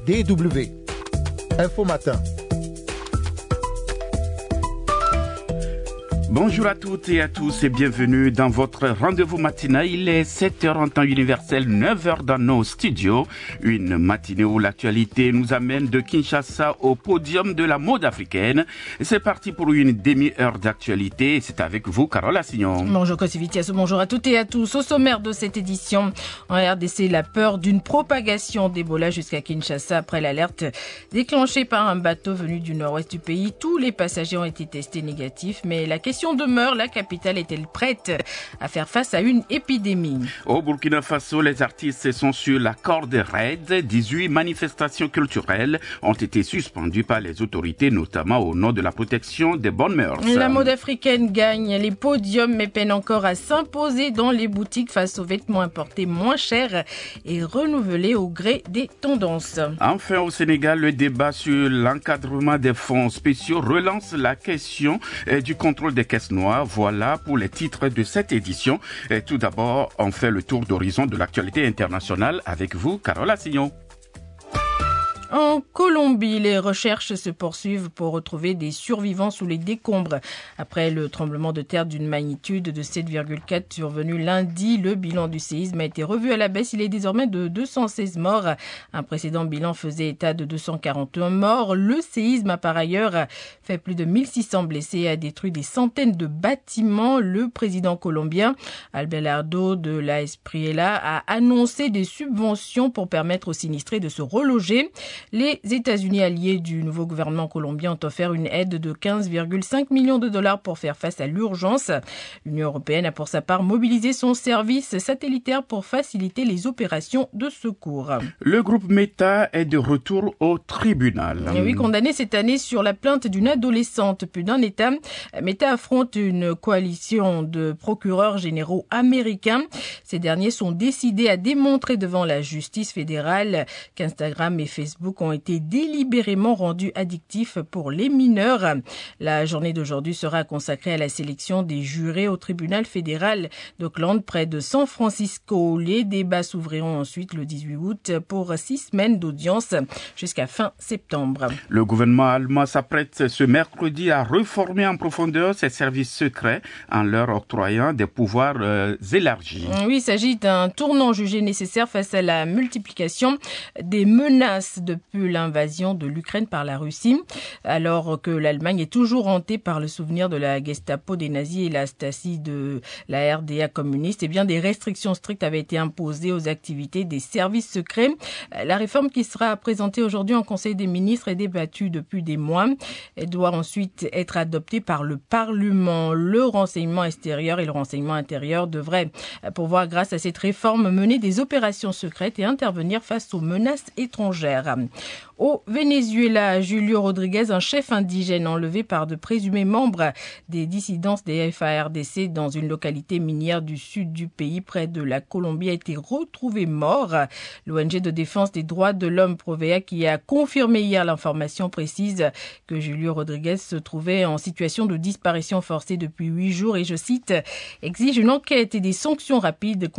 DW. Info Matin. Bonjour à toutes et à tous et bienvenue dans votre rendez-vous matinal. Il est 7h en temps universel, 9h dans nos studios. Une matinée où l'actualité nous amène de Kinshasa au podium de la mode africaine. C'est parti pour une demi-heure d'actualité et c'est avec vous, Carole Assignon. Bonjour Kosivitias, bonjour à toutes et à tous. Au sommaire de cette édition, en RDC, la peur d'une propagation d'Ebola jusqu'à Kinshasa après l'alerte déclenchée par un bateau venu du nord-ouest du pays. Tous les passagers ont été testés négatifs, mais la question demeure, la capitale est-elle prête à faire face à une épidémie? Au Burkina Faso, les artistes sont sur la corde raide. 18 manifestations culturelles ont été suspendues par les autorités, notamment au nom de la protection des bonnes mœurs. La mode africaine gagne les podiums mais peine encore à s'imposer dans les boutiques face aux vêtements importés moins chers et renouvelés au gré des tendances. Enfin, au Sénégal, le débat sur l'encadrement des fonds spéciaux relance la question du contrôle des caisses noires. Voilà pour les titres de cette édition. Et tout d'abord, on fait le tour d'horizon de l'actualité internationale avec vous, Carole Assignon. En Colombie, les recherches se poursuivent pour retrouver des survivants sous les décombres. Après le tremblement de terre d'une magnitude de 7,4 survenu lundi, le bilan du séisme a été revu à la baisse. Il est désormais de 216 morts. Un précédent bilan faisait état de 241 morts. Le séisme a par ailleurs fait plus de 1600 blessés et a détruit des centaines de bâtiments. Le président colombien, Abelardo de la Espriella, a annoncé des subventions pour permettre aux sinistrés de se reloger. Les États-Unis alliés du nouveau gouvernement colombien ont offert une aide de 15,5 millions de dollars pour faire face à l'urgence. L'Union européenne a pour sa part mobilisé son service satellitaire pour faciliter les opérations de secours. Le groupe Meta est de retour au tribunal. Et oui, condamné cette année sur la plainte d'une adolescente. Plus d'un État, Meta affronte une coalition de procureurs généraux américains. Ces derniers sont décidés à démontrer devant la justice fédérale qu'Instagram et Facebook ont été délibérément rendus addictifs pour les mineurs. La journée d'aujourd'hui sera consacrée à la sélection des jurés au tribunal fédéral d'Oakland près de San Francisco. Les débats s'ouvriront ensuite le 18 août pour 6 semaines d'audience jusqu'à fin septembre. Le gouvernement allemand s'apprête ce mercredi à réformer en profondeur ses services secrets en leur octroyant des pouvoirs élargis. Oui, il s'agit d'un tournant jugé nécessaire face à la multiplication des menaces depuis l'invasion de l'Ukraine par la Russie, alors que l'Allemagne est toujours hantée par le souvenir de la Gestapo des nazis et la Stasi de la RDA communiste. Eh bien, des restrictions strictes avaient été imposées aux activités des services secrets. La réforme qui sera présentée aujourd'hui en Conseil des ministres est débattue depuis des mois. Elle doit ensuite être adoptée par le Parlement. Le renseignement extérieur et le renseignement intérieur devraient pouvoir, grâce à cette réforme, mener des opérations secrètes et intervenir face aux menaces étrangères. Au Venezuela, Julio Rodriguez, un chef indigène enlevé par de présumés membres des dissidences des FARDC dans une localité minière du sud du pays près de la Colombie, a été retrouvé mort. L'ONG de défense des droits de l'homme Provea, qui a confirmé hier l'information, précise que Julio Rodriguez se trouvait en situation de disparition forcée depuis 8 jours et, je cite, exige une enquête et des sanctions rapides